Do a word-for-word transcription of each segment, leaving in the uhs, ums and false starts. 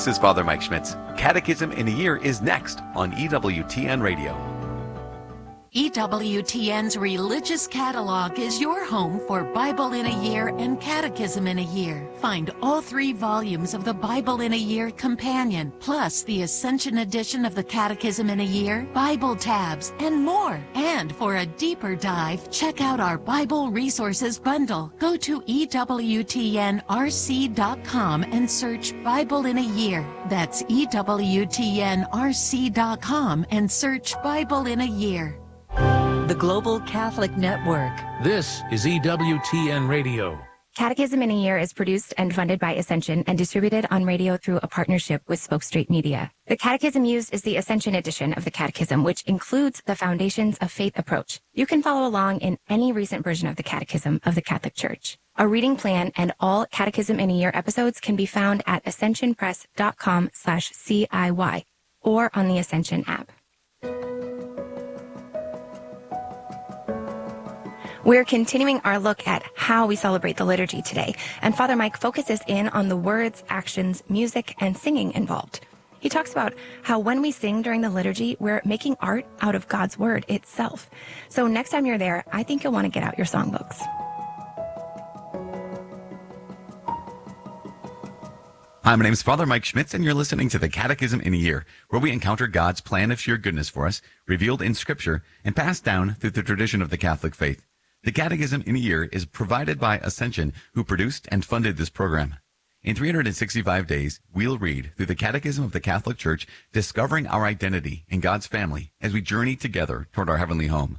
This is Father Mike Schmitz. Catechism in a Year is next on E W T N Radio. E W T N's Religious Catalog is your home for Bible in a Year and Catechism in a Year. Find all three volumes of the Bible in a Year Companion, plus the Ascension edition of the Catechism in a Year, Bible tabs, and more. And for a deeper dive, check out our Bible Resources Bundle. Go to E W T N R C dot com and search Bible in a Year. That's E W T N R C dot com and search Bible in a Year. The Global Catholic Network. This is E W T N Radio. Catechism in a Year is produced and funded by Ascension and distributed on radio through a partnership with Spoke Street Media. The catechism used is the Ascension edition of the Catechism, which includes the Foundations of Faith approach. You can follow along in any recent version of the Catechism of the Catholic Church. A reading plan and all Catechism in a Year episodes can be found at ascensionpress dot com slash C I Y or on the Ascension app. We're continuing our look at how we celebrate the liturgy today, and Father Mike focuses in on the words, actions, music, and singing involved. He talks about how when we sing during the liturgy, we're making art out of God's word itself. So next time you're there, I think you'll want to get out your songbooks. Hi, my name is Father Mike Schmitz, and you're listening to the Catechism in a Year, where we encounter God's plan of sheer goodness for us, revealed in Scripture, and passed down through the tradition of the Catholic faith. The Catechism in a Year is provided by Ascension, who produced and funded this program. In three hundred sixty-five days, we'll read through the Catechism of the Catholic Church, discovering our identity in God's family as we journey together toward our heavenly home.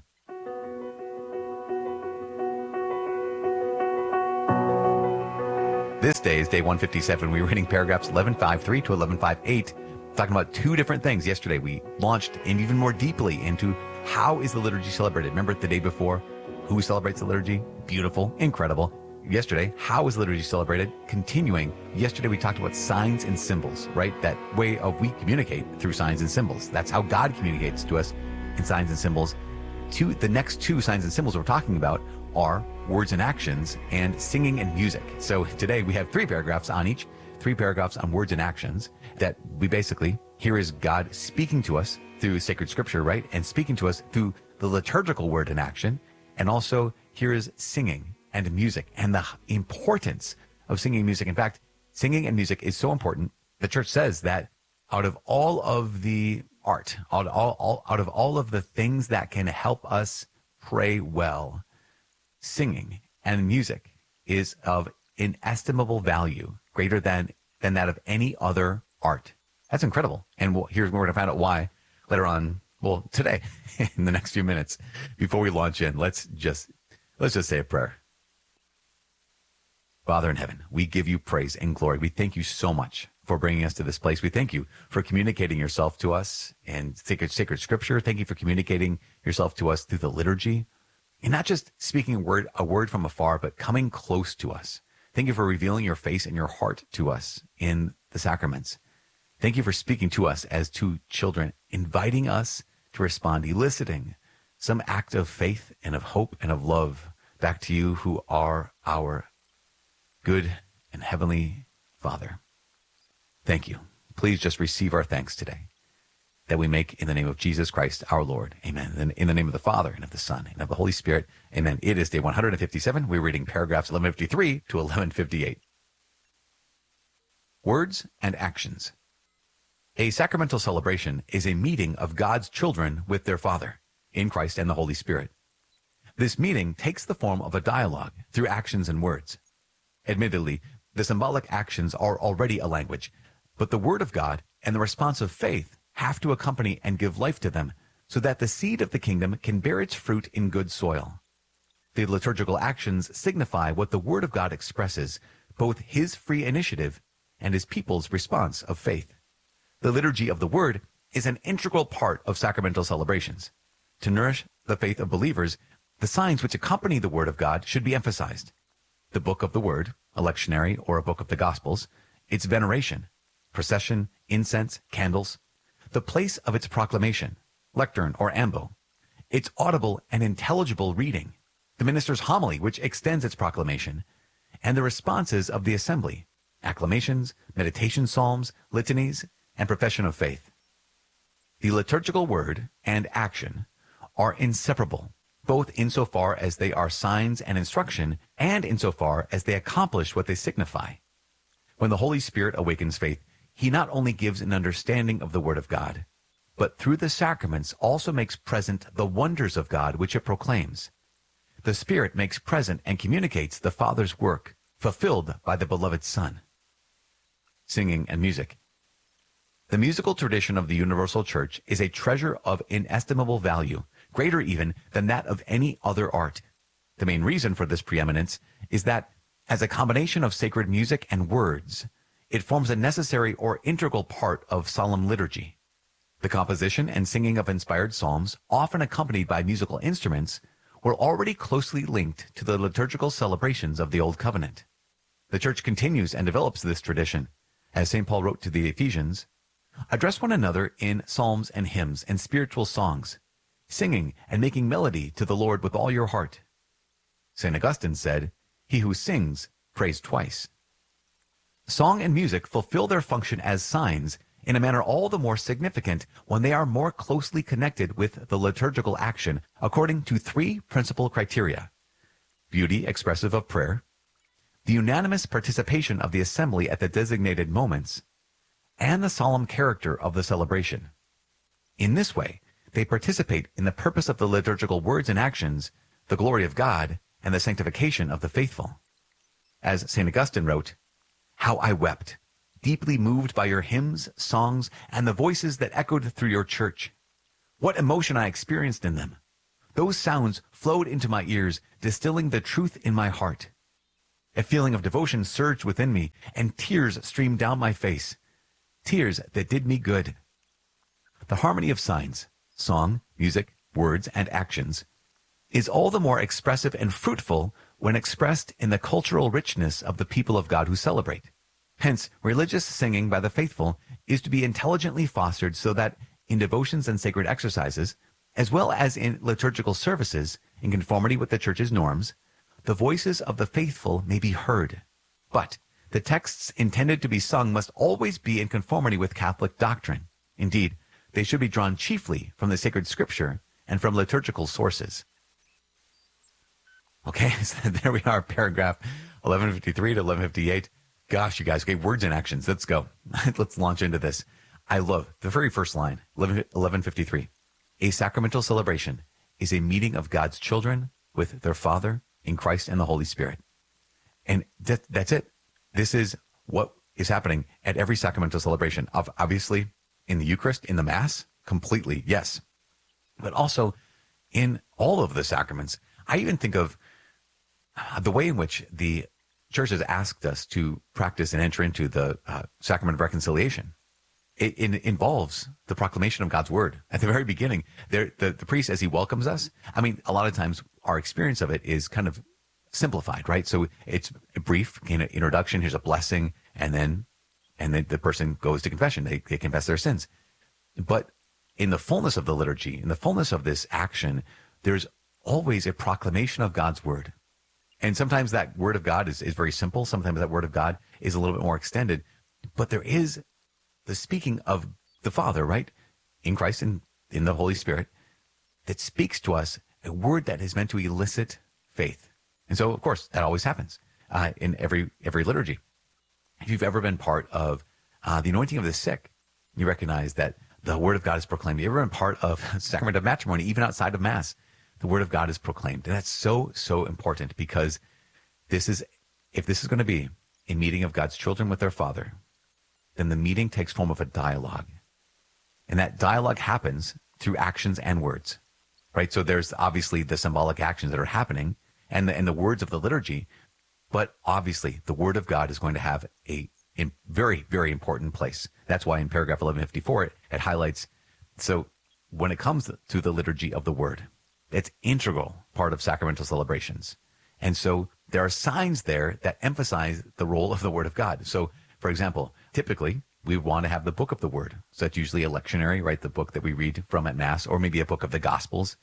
This day is day one fifty-seven. We were reading paragraphs eleven fifty-three to eleven fifty-eight, talking about two different things. Yesterday, we launched in even more deeply into how is the liturgy celebrated. Remember the day before? Who celebrates the liturgy? Beautiful, incredible. Yesterday, how is liturgy celebrated? Continuing, yesterday we talked about signs and symbols, right? That way of we communicate through signs and symbols. That's how God communicates to us in signs and symbols. Two, the next two signs and symbols we're talking about are words and actions and singing and music. So today we have three paragraphs on each, three paragraphs on words and actions that we basically, here is God speaking to us through sacred scripture, right? And speaking to us through the liturgical word and action. And also, here is singing and music and the importance of singing and music. In fact, singing and music is so important. The church says that out of all of the art, out of all, all, out of all of the things that can help us pray well, singing and music is of inestimable value, greater than, than that of any other art. That's incredible. And we'll, here's where we're going to find out why later on. Well, today, in the next few minutes, before we launch in, let's just let's just say a prayer. Father in heaven, we give you praise and glory. We thank you so much for bringing us to this place. We thank you for communicating yourself to us in sacred, sacred scripture. Thank you for communicating yourself to us through the liturgy, and not just speaking a word, a word from afar, but coming close to us. Thank you for revealing your face and your heart to us in the sacraments. Thank you for speaking to us as two children, inviting us to respond, eliciting some act of faith and of hope and of love back to you, who are our good and heavenly Father. Thank you. Please just receive our thanks today that we make in the name of Jesus Christ, our Lord. Amen. And in the name of the Father and of the Son and of the Holy Spirit. Amen. It is day one hundred fifty-seven. We're reading paragraphs eleven fifty-three to eleven fifty-eight. Words and actions. A sacramental celebration is a meeting of God's children with their Father in Christ and the Holy Spirit. This meeting takes the form of a dialogue through actions and words. Admittedly, the symbolic actions are already a language, but the Word of God and the response of faith have to accompany and give life to them so that the seed of the kingdom can bear its fruit in good soil. The liturgical actions signify what the Word of God expresses, both His free initiative and His people's response of faith. The liturgy of the Word is an integral part of sacramental celebrations. To nourish the faith of believers, the signs which accompany the Word of God should be emphasized. The book of the Word, a lectionary or a book of the Gospels, its veneration, procession, incense, candles, the place of its proclamation, lectern or ambo, its audible and intelligible reading, the minister's homily which extends its proclamation, and the responses of the assembly, acclamations, meditation psalms, litanies, and profession of faith. The liturgical word and action are inseparable, both insofar as they are signs and instruction, and insofar as they accomplish what they signify. When the Holy Spirit awakens faith, he not only gives an understanding of the Word of God, but through the sacraments also makes present the wonders of God which it proclaims. The Spirit makes present and communicates the Father's work, fulfilled by the beloved Son. Singing and music. The musical tradition of the Universal Church is a treasure of inestimable value, greater even than that of any other art. The main reason for this preeminence is that, as a combination of sacred music and words, it forms a necessary or integral part of solemn liturgy. The composition and singing of inspired psalms, often accompanied by musical instruments, were already closely linked to the liturgical celebrations of the Old Covenant. The Church continues and develops this tradition. As Saint Paul wrote to the Ephesians, "Address one another in psalms and hymns and spiritual songs, singing and making melody to the Lord with all your heart." Saint Augustine said, "He who sings prays twice." Song and music fulfill their function as signs in a manner all the more significant when they are more closely connected with the liturgical action according to three principal criteria: beauty expressive of prayer, the unanimous participation of the assembly at the designated moments, and the solemn character of the celebration. In this way, they participate in the purpose of the liturgical words and actions, the glory of God, and the sanctification of the faithful. As Saint Augustine wrote, "How I wept, deeply moved by your hymns, songs, and the voices that echoed through your church. What emotion I experienced in them! Those sounds flowed into my ears, distilling the truth in my heart. A feeling of devotion surged within me, and tears streamed down my face, tears that did me good." The harmony of signs, song, music, words, and actions is all the more expressive and fruitful when expressed in the cultural richness of the people of God who celebrate. Hence, religious singing by the faithful is to be intelligently fostered so that in devotions and sacred exercises, as well as in liturgical services, in conformity with the Church's norms, the voices of the faithful may be heard. But the texts intended to be sung must always be in conformity with Catholic doctrine. Indeed, they should be drawn chiefly from the sacred scripture and from liturgical sources. Okay, so there we are, paragraph eleven fifty-three to eleven fifty-eight. Gosh, you guys, okay, words and actions. Let's go. Let's launch into this. I love the very first line, eleven fifty-three. A sacramental celebration is a meeting of God's children with their Father in Christ and the Holy Spirit. And that, that's it. This is what is happening at every sacramental celebration. Of obviously, in the Eucharist, in the Mass, completely, yes. But also in all of the sacraments. I even think of the way in which the Church has asked us to practice and enter into the uh, sacrament of reconciliation. It, it involves the proclamation of God's word. At the very beginning, there, the, the priest, as he welcomes us, I mean, a lot of times our experience of it is kind of simplified, right? So it's a brief kind of introduction. Here's a blessing, and then and then the person goes to confession. They, they confess their sins. But in the fullness of the liturgy, in the fullness of this action, there's always a proclamation of God's word. And sometimes that word of God is, is very simple. Sometimes that word of God is a little bit more extended. But there is the speaking of the Father, right? In Christ and in the Holy Spirit, that speaks to us a word that is meant to elicit faith. And so, of course, that always happens uh, in every every liturgy. If you've ever been part of uh, the anointing of the sick, you recognize that the word of God is proclaimed. If you've ever been part of the sacrament of matrimony, even outside of Mass, the word of God is proclaimed. And that's so, so important, because this is, if this is going to be a meeting of God's children with their Father, then the meeting takes form of a dialogue. And that dialogue happens through actions and words, right? So there's obviously the symbolic actions that are happening and the, and the words of the liturgy, but obviously the word of God is going to have a, a very, very important place. That's why in paragraph eleven fifty-four, it, it highlights, so when it comes to the liturgy of the word, it's integral part of sacramental celebrations. And so there are signs there that emphasize the role of the word of God. So, for example, typically we want to have the book of the word. So that's usually a lectionary, right? The book that we read from at Mass, or maybe a book of the Gospels.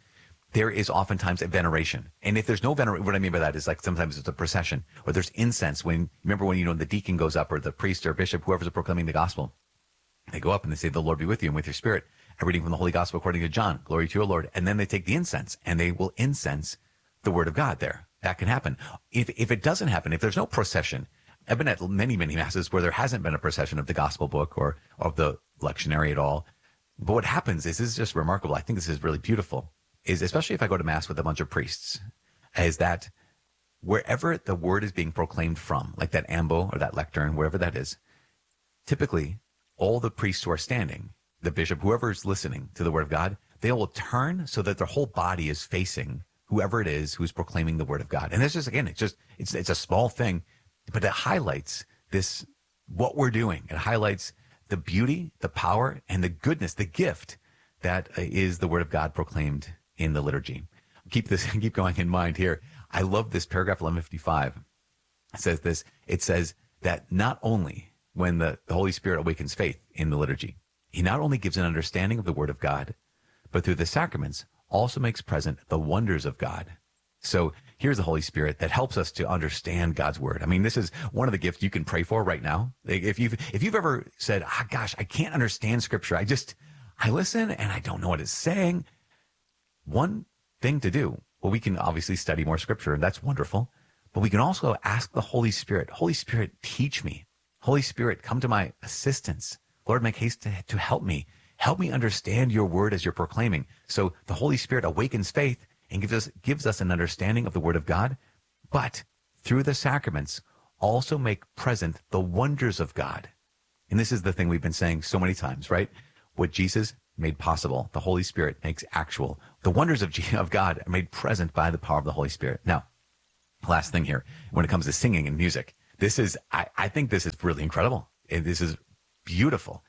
there is oftentimes a veneration. And if there's no veneration, what I mean by that is like sometimes it's a procession or there's incense. When, remember when, you know, the deacon goes up or the priest or bishop, whoever's proclaiming the gospel, they go up and they say, the Lord be with you and with your spirit. A reading from the Holy Gospel according to John, glory to you, O Lord. And then they take the incense and they will incense the word of God there. That can happen. If, if it doesn't happen, if there's no procession, I've been at many, many masses where there hasn't been a procession of the gospel book or of the lectionary at all. But what happens is, this is just remarkable. I think this is really beautiful, is especially if I go to mass with a bunch of priests, is that wherever the word is being proclaimed from, like that ambo or that lectern, wherever that is, typically all the priests who are standing, the bishop, whoever is listening to the word of God, they will turn so that their whole body is facing whoever it is who's proclaiming the word of God. And it's just, again, it's just, it's, it's a small thing, but it highlights this, what we're doing. It highlights the beauty, the power, and the goodness, the gift that is the word of God proclaimed in the liturgy. Keep this, keep going in mind here. I love this paragraph eleven fifty-five. It says this, it says that not only when the, the Holy Spirit awakens faith in the liturgy, he not only gives an understanding of the word of God, but through the sacraments also makes present the wonders of God. So here's the Holy Spirit that helps us to understand God's word. I mean, this is one of the gifts you can pray for right now. If you've, if you've ever said, ah, gosh, I can't understand scripture. I just, I listen and I don't know what it's saying. One thing to do, well, we can obviously study more scripture, and that's wonderful. But we can also ask the Holy Spirit, Holy Spirit, teach me. Holy Spirit, come to my assistance. Lord, make haste to, to help me. Help me understand your word as you're proclaiming. So the Holy Spirit awakens faith and gives us, gives us an understanding of the word of God, but through the sacraments also make present the wonders of God. And this is the thing we've been saying so many times, right? What Jesus made possible, the Holy Spirit makes actual. The wonders of, of God are made present by the power of the Holy Spirit. Now, last thing here, when it comes to singing and music, this is, I, I think this is really incredible. This is beautiful,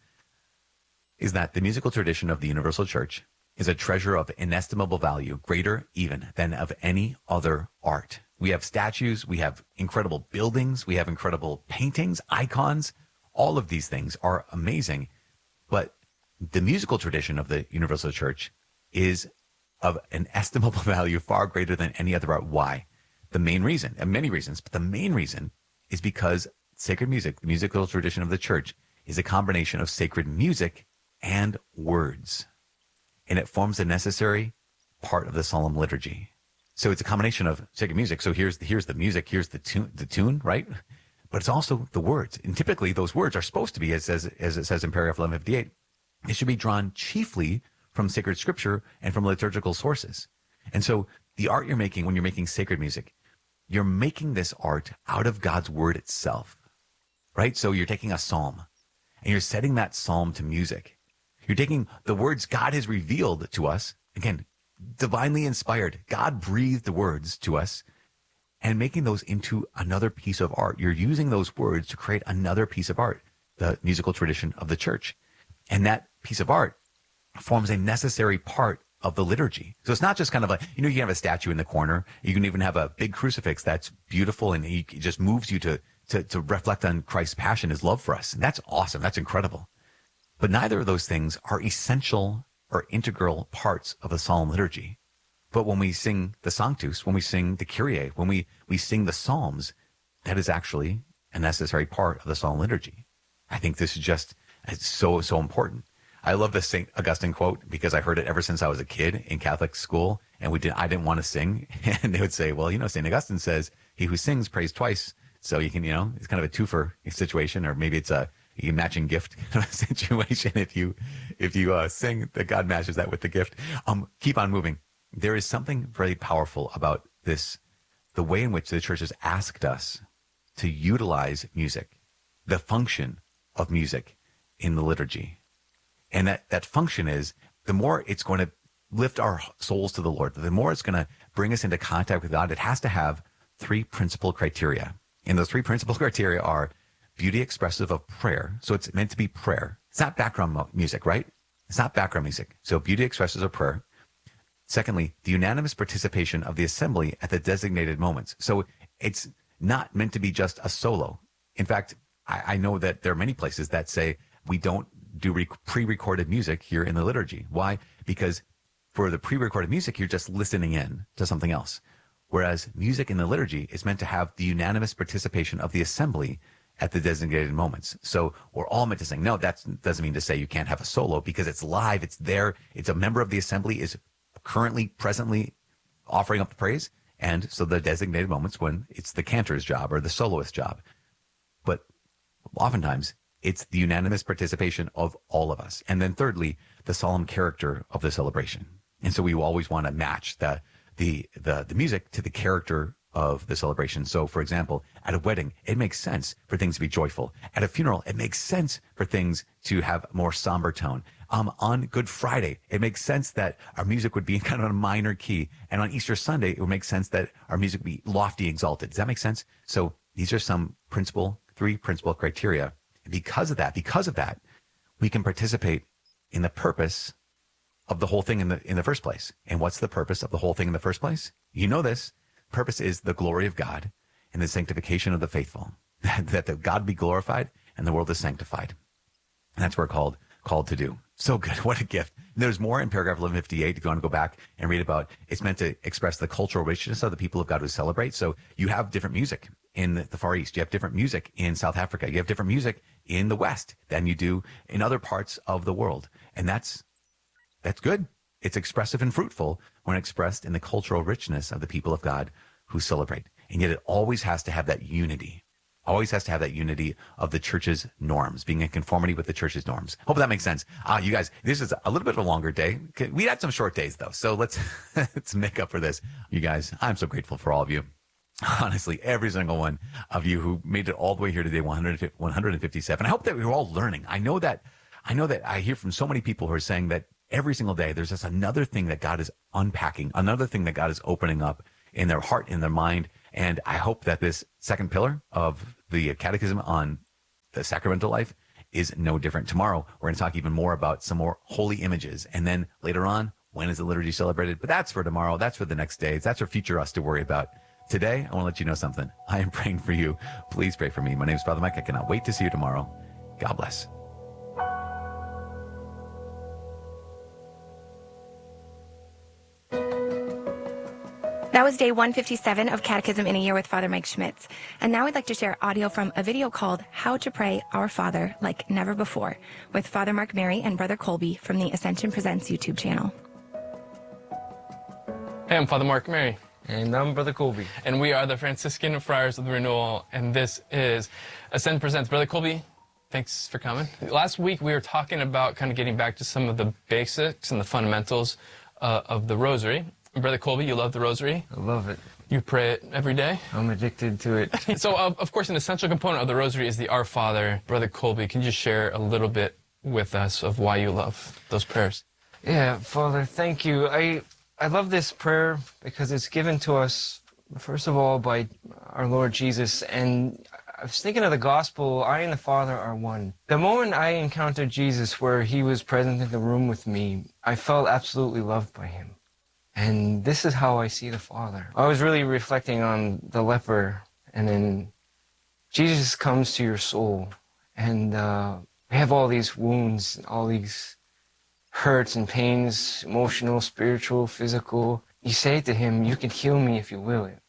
is that the musical tradition of the Universal Church is a treasure of inestimable value, greater even than of any other art. We have statues, we have incredible buildings, we have incredible paintings, icons. All of these things are amazing. But the musical tradition of the Universal Church is of an estimable value far greater than any other art. Why? The main reason, and many reasons, but the main reason is because sacred music, the musical tradition of the church, is a combination of sacred music and words. And it forms a necessary part of the solemn liturgy. So it's a combination of sacred music. So here's the, here's the music, here's the tune, the tune, right? But it's also the words. And typically those words are supposed to be, as, as, as it says in paragraph eleven fifty-eight, they should be drawn chiefly from sacred scripture and from liturgical sources. And so the art you're making when you're making sacred music, you're making this art out of God's word itself, right? So you're taking a psalm and you're setting that psalm to music. You're taking the words God has revealed to us, again, divinely inspired. God breathed the words to us and making those into another piece of art. You're using those words to create another piece of art, the musical tradition of the church. And that piece of art forms a necessary part of the liturgy. So it's not just kind of like, you know, you can have a statue in the corner. You can even have a big crucifix that's beautiful and it just moves you to, to, to reflect on Christ's passion, his love for us. And that's awesome. That's incredible. But neither of those things are essential or integral parts of the solemn liturgy. But when we sing the Sanctus, when we sing the Kyrie, when we, we sing the Psalms, that is actually a necessary part of the solemn liturgy. I think this is just it's so, so important. I love the Saint Augustine quote because I heard it ever since I was a kid in Catholic school, and we did I didn't want to sing. And they would say, well, you know, Saint Augustine says, he who sings prays twice. So you can, you know, it's kind of a twofer situation, or maybe it's a a matching gift kind of situation. If you, if you uh, sing, that God matches that with the gift. Um, keep on moving. There is something very powerful about this, the way in which the church has asked us to utilize music, the function of music in the liturgy. And that, that function is, the more it's going to lift our souls to the Lord, the more it's going to bring us into contact with God, it has to have three principal criteria. And those three principal criteria are beauty expressive of prayer. So it's meant to be prayer. It's not background music, right? It's not background music. So beauty expressive of prayer. Secondly, the unanimous participation of the assembly at the designated moments. So it's not meant to be just a solo. In fact, I, I know that there are many places that say we don't do rec- pre-recorded music here in the liturgy. Why? Because for the pre-recorded music, you're just listening in to something else. Whereas music in the liturgy is meant to have the unanimous participation of the assembly at the designated moments. So we're all meant to sing. No, that doesn't mean to say you can't have a solo, because it's live, it's there, it's a member of the assembly is currently, presently offering up the praise. And so the designated moments when it's the cantor's job or the soloist's job. But oftentimes it's the unanimous participation of all of us. And then thirdly, the solemn character of the celebration. And so we always want to match the, the, the, the music to the character of the celebration. So for example, at a wedding, it makes sense for things to be joyful. At a funeral, it makes sense for things to have more somber tone. Um, on Good Friday, it makes sense that our music would be kind of a minor key. And on Easter Sunday, it would make sense that our music would be lofty, exalted. Does that make sense? So these are some principal, three principal criteria. And because of that, because of that, we can participate in the purpose of the whole thing in the, in the first place. And what's the purpose of the whole thing in the first place? You know this. Purpose is the glory of God and the sanctification of the faithful, that the God be glorified and the world is sanctified. And that's what we're called, called to do. So good. What a gift. There's more in paragraph eleven fifty-eight if you want to go back and read about. It's meant to express the cultural richness of the people of God who celebrate. So you have different music in the Far East. You have different music in South Africa. You have different music in the West than you do in other parts of the world. And that's, that's good. It's expressive and fruitful when expressed in the cultural richness of the people of God who celebrate. And yet it always has to have that unity, always has to have that unity of the church's norms, being in conformity with the church's norms. Hope that makes sense. Uh, you guys, this is a little bit of a longer day. We had some short days though. So let's, let's make up for this. You guys, I'm so grateful for all of you. Honestly, every single one of you who made it all the way here today, one hundred fifty-seven. I hope that we were all learning. I know that, I know that I hear from so many people who are saying that every single day, there's just another thing that God is unpacking, another thing that God is opening up in their heart, in their mind. And I hope that this second pillar of the catechism on the sacramental life is no different. Tomorrow, we're going to talk even more about some more holy images. And then later on, when is the liturgy celebrated? But that's for tomorrow. That's for the next days. That's for future us to worry about. Today, I want to let you know something. I am praying for you. Please pray for me. My name is Father Mike. I cannot wait to see you tomorrow. God bless. That was day one fifty-seven of Catechism in a Year with Father Mike Schmitz. And now I'd like to share audio from a video called How to Pray Our Father Like Never Before with Father Mark Mary and Brother Colby from the Ascension Presents YouTube channel. Hey, I'm Father Mark Mary. And I'm Brother Colby. And we are the Franciscan Friars of the Renewal, and this is Ascend Presents. Brother Colby, thanks for coming. Last week we were talking about kind of getting back to some of the basics and the fundamentals uh, of the Rosary. Brother Colby, you love the Rosary? I love it. You pray it every day? I'm addicted to it. So, uh, of course, an essential component of the Rosary is the Our Father. Brother Colby, can you just share a little bit with us of why you love those prayers? Yeah, Father, thank you. I, I love this prayer because it's given to us, first of all, by our Lord Jesus. And I was thinking of the gospel, I and the Father are one. The moment I encountered Jesus where he was present in the room with me, I felt absolutely loved by him. And this is how I see the Father. I was really reflecting on the leper, and then Jesus comes to your soul, and uh, we have all these wounds, all these hurts and pains, emotional, spiritual, physical. You say to him, you can heal me if you will it.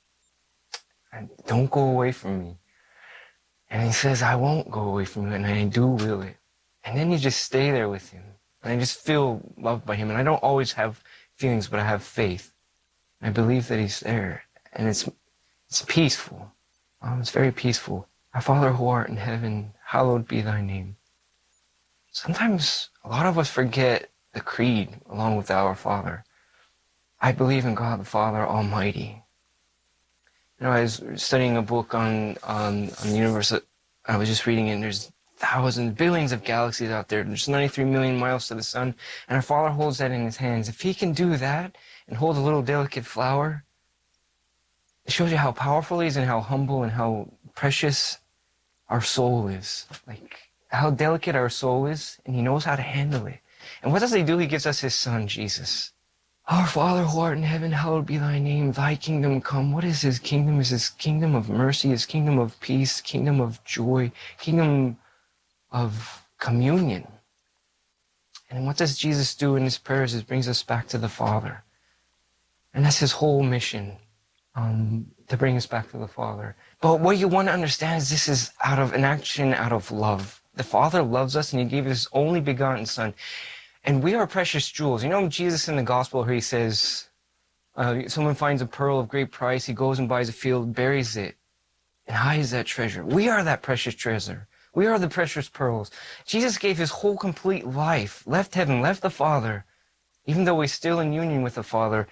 And don't go away from me. And he says, I won't go away from you, and I do will it. And then you just stay there with him. And I just feel loved by him, and I don't always have feelings, but I have faith. I believe that he's there, and it's it's peaceful. Um, it's very peaceful. Our Father who art in heaven, hallowed be thy name. Sometimes a lot of us forget the creed along with our Father. I believe in God the Father Almighty. You know, I was studying a book on on, on the universe. I was just reading it, and there's thousands, billions of galaxies out there. There's ninety-three million miles to the sun, and our Father holds that in his hands. If he can do that and hold a little delicate flower, it shows you how powerful he is and how humble and how precious our soul is. Like, how delicate our soul is, and he knows how to handle it. And what does he do? He gives us his son, Jesus. Our Father who art in heaven, hallowed be thy name. Thy kingdom come. What is his kingdom? Is his kingdom of mercy, his kingdom of peace, kingdom of joy, kingdom of communion. And what does Jesus do in his prayers is brings us back to the Father. And that's his whole mission, um, to bring us back to the Father. But what you want to understand is this is out of an action, out of love. The Father loves us, and he gave his only begotten Son. And we are precious jewels. You know, Jesus in the gospel where he says, uh, someone finds a pearl of great price, he goes and buys a field, buries it, and hides that treasure. We are that precious treasure. We are the precious pearls. Jesus gave his whole complete life, left heaven, left the Father, even though we're still in union with the Father,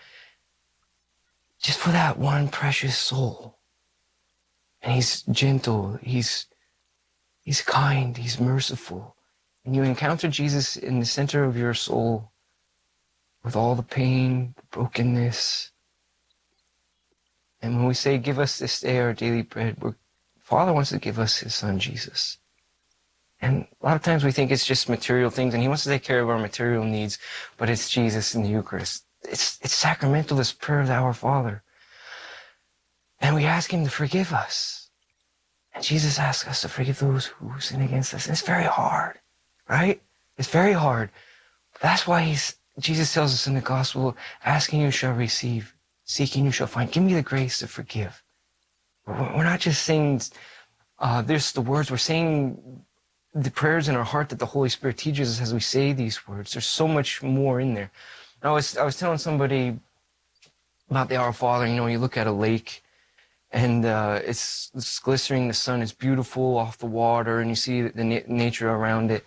just for that one precious soul. And he's gentle, he's, he's kind, he's merciful. And you encounter Jesus in the center of your soul with all the pain, the brokenness. And when we say, give us this day our daily bread, we're, Father wants to give us his Son, Jesus. And a lot of times we think it's just material things, and he wants to take care of our material needs, but it's Jesus in the Eucharist. It's, it's sacramental, this prayer of our Father. And we ask him to forgive us. And Jesus asks us to forgive those who sin against us. And it's very hard, right? It's very hard. That's why he's, Jesus tells us in the gospel, asking you shall receive, seeking you shall find. Give me the grace to forgive. We're not just saying uh, this, the words, we're saying the prayers in our heart that the Holy Spirit teaches us as we say these words. There's so much more in there. I was, I was telling somebody about the Our Father. You know, you look at a lake, and uh, it's, it's glistening, the sun is beautiful off the water, and you see the na nature around it.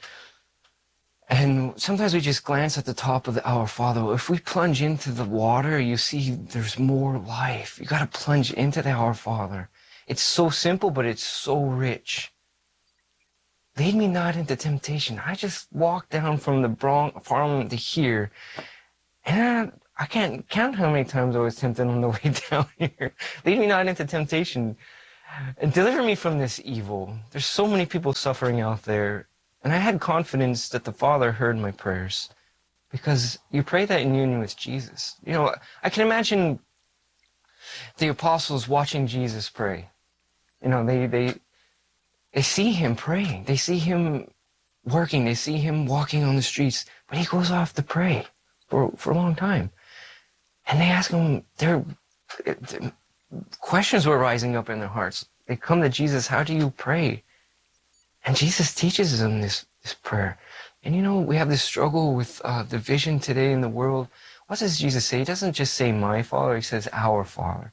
And sometimes we just glance at the top of the Our Father. If we plunge into the water, you see there's more life. You got to plunge into the Our Father. It's so simple, but it's so rich. Lead me not into temptation. I just walked down from the Bronx farm to here, and I, I can't count how many times I was tempted on the way down here. Lead me not into temptation, and deliver me from this evil. There's so many people suffering out there, and I had confidence that the Father heard my prayers, because you pray that in union with Jesus. You know, I can imagine the apostles watching Jesus pray. You know, they they. They see him praying. They see him working. They see him walking on the streets. But he goes off to pray for, for a long time. And they ask him, their questions were rising up in their hearts. They come to Jesus, how do you pray? And Jesus teaches them this, this prayer. And you know, we have this struggle with uh, division today in the world. What does Jesus say? He doesn't just say my Father, he says our Father.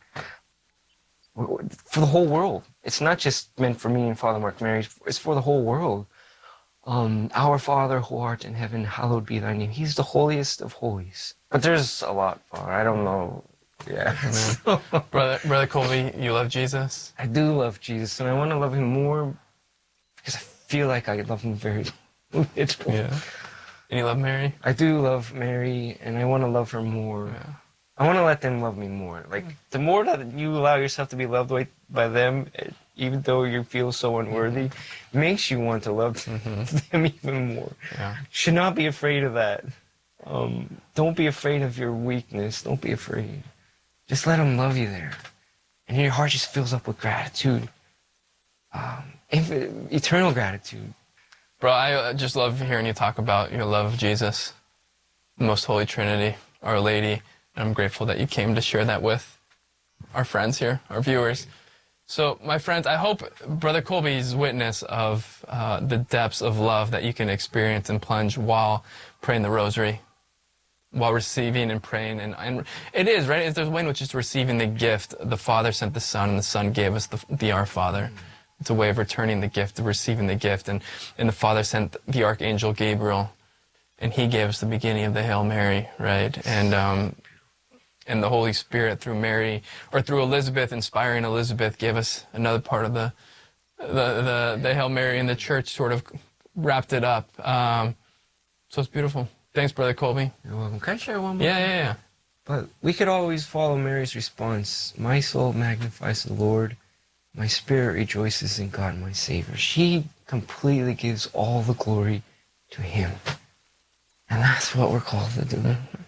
For the whole world. It's not just meant for me and Father Mark Mary, it's for the whole world. Um, our Father who art in heaven, hallowed be thy name. He's the holiest of holies. But there's a lot, Father. I don't know. Yeah. brother, brother Colby, you love Jesus? I do love Jesus, and I want to love him more because I feel like I love him very little. Yeah. And you love Mary? I do love Mary, and I want to love her more. Yeah. I want to let them love me more. Like, the more that you allow yourself to be loved by them, even though you feel so unworthy, mm-hmm. makes you want to love mm-hmm. them even more. Yeah. Should not be afraid of that. Um, don't be afraid of your weakness. Don't be afraid. Just let them love you there. And your heart just fills up with gratitude. Um, eternal gratitude. Bro, I just love hearing you talk about your love of Jesus, the Most Holy Trinity, Our Lady. I'm grateful that you came to share that with our friends here, our viewers. So, my friends, I hope Brother Colby's witness of uh, the depths of love that you can experience and plunge while praying the rosary, while receiving and praying. And, and it is, right? There's a way in which it's receiving the gift. The Father sent the Son, and the Son gave us the, the Our Father. It's a way of returning the gift, of receiving the gift. And, and the Father sent the Archangel Gabriel, and he gave us the beginning of the Hail Mary, right? And... Um, And the Holy Spirit through Mary, or through Elizabeth, inspiring Elizabeth, gave us another part of the the the, the Hail Mary, and the Church sort of wrapped it up. Um, so it's beautiful. Thanks, Brother Colby. You're welcome. Can I share one more? Yeah, yeah, yeah. But we could always follow Mary's response. My soul magnifies the Lord. My spirit rejoices in God, my Savior. She completely gives all the glory to him. And that's what we're called to do.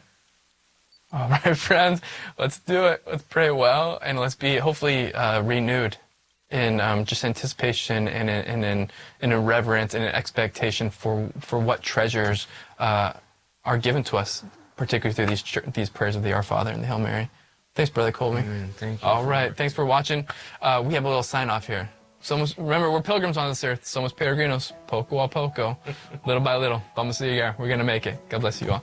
All right, friends, let's do it. Let's pray well, and let's be hopefully uh, renewed in um, just anticipation and in, and in, in a reverence and an expectation for for what treasures uh, are given to us, particularly through these these prayers of the Our Father and the Hail Mary. Thanks, Brother Colby. Amen. Thank you. All right. Thanks for watching. Uh, we have a little sign off here. Somos, remember, we're pilgrims on this earth. Somos peregrinos, poco a poco, little by little. Vamos a llegar. We're going to make it. God bless you all.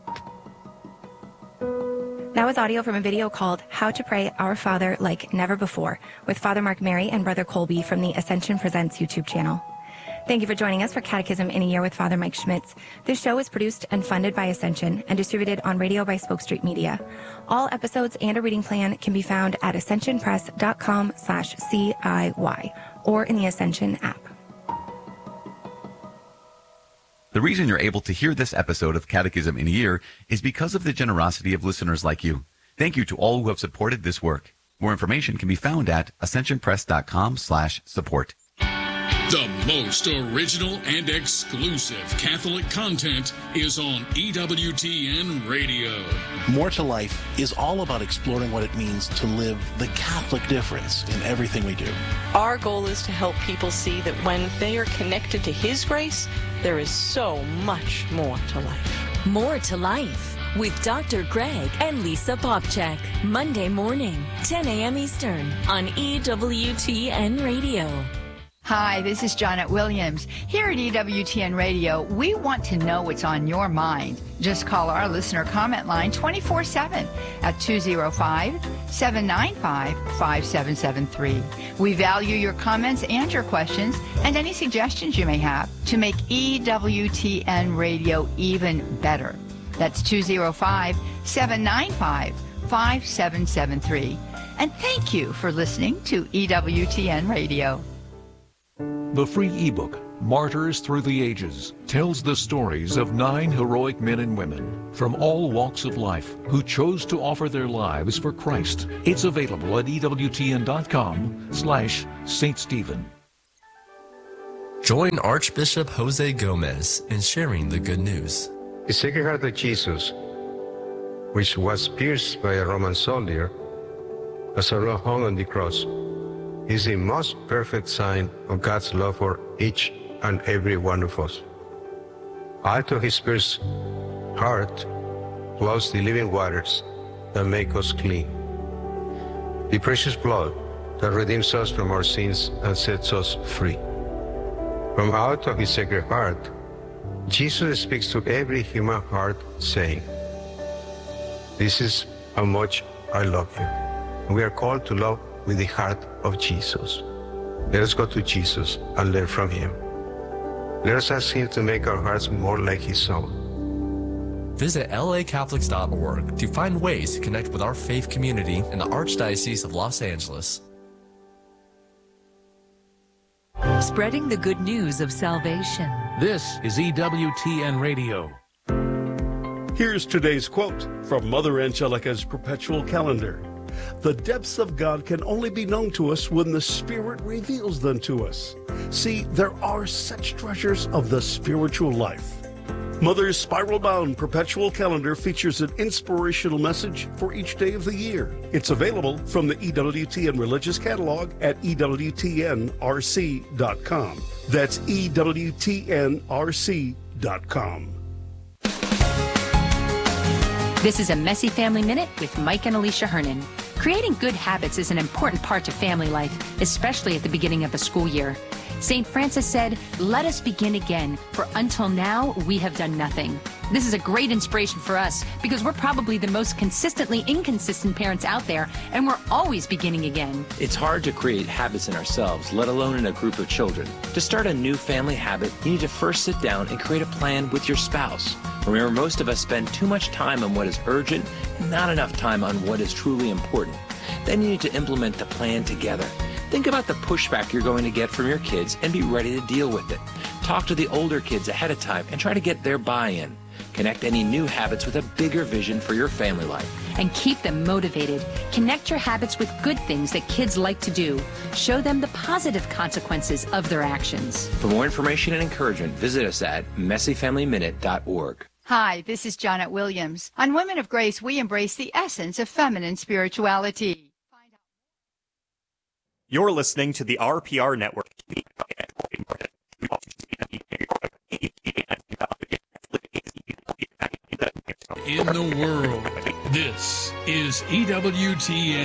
That was audio from a video called How to Pray Our Father Like Never Before with Father Mark Mary and Brother Colby from the Ascension Presents YouTube channel. Thank you for joining us for Catechism in a Year with Father Mike Schmitz. This show is produced and funded by Ascension and distributed on radio by Spoke Street Media. All episodes and a reading plan can be found at ascensionpress.com slash CIY or in the Ascension app. The reason you're able to hear this episode of Catechism in a Year is because of the generosity of listeners like you. Thank you to all who have supported this work. More information can be found at ascensionpress.com slash support. The most original and exclusive Catholic content is on E W T N Radio. More to Life is all about exploring what it means to live the Catholic difference in everything we do. Our goal is to help people see that when they are connected to His grace, there is so much more to life. More to Life with Doctor Greg and Lisa Popchak. Monday morning, ten a.m. Eastern on E W T N Radio. Hi, this is Janet Williams. Here at E W T N Radio, we want to know what's on your mind. Just call our listener comment line twenty-four seven at two oh five, seven nine five, five seven seven three. We value your comments and your questions and any suggestions you may have to make E W T N Radio even better. That's two oh five, seven nine five, five seven seven three. And thank you for listening to E W T N Radio. The free ebook, Martyrs Through the Ages, tells the stories of nine heroic men and women from all walks of life who chose to offer their lives for Christ. It's available at ewtn.com slash Saint Stephen. Join Archbishop Jose Gomez in sharing the good news. The Sacred Heart of Jesus, which was pierced by a Roman soldier as a robe hung on the cross, is the most perfect sign of God's love for each and every one of us. Out of His pierced heart flows the living waters that make us clean. The precious blood that redeems us from our sins and sets us free. From out of His Sacred Heart, Jesus speaks to every human heart saying, "This is how much I love you." And we are called to love with the heart of Jesus. Let us go to Jesus and learn from Him. Let us ask Him to make our hearts more like His own. Visit L A Catholics dot org to find ways to connect with our faith community in the Archdiocese of Los Angeles. Spreading the good news of salvation. This is E W T N Radio. Here's today's quote from Mother Angelica's perpetual calendar. The depths of God can only be known to us when the Spirit reveals them to us. See, there are such treasures of the spiritual life. Mother's spiral-bound perpetual calendar features an inspirational message for each day of the year. It's available from the E W T N Religious Catalog at E W T N R C dot com. That's E W T N R C dot com. This is a Messy Family Minute with Mike and Alicia Hernan. Creating good habits is an important part of family life, especially at the beginning of the school year. Saint Francis said, "Let us begin again, for until now we have done nothing." This is a great inspiration for us because we're probably the most consistently inconsistent parents out there, and we're always beginning again. It's hard to create habits in ourselves, let alone in a group of children. To start a new family habit, you need to first sit down and create a plan with your spouse. Remember, most of us spend too much time on what is urgent and not enough time on what is truly important. Then you need to implement the plan together. Think about the pushback you're going to get from your kids and be ready to deal with it. Talk to the older kids ahead of time and try to get their buy-in. Connect any new habits with a bigger vision for your family life. And keep them motivated. Connect your habits with good things that kids like to do. Show them the positive consequences of their actions. For more information and encouragement, visit us at messy family minute dot org. Hi, this is Janet Williams. On Women of Grace, we embrace the essence of feminine spirituality. You're listening to the R P R Network. In the world, this is E W T N.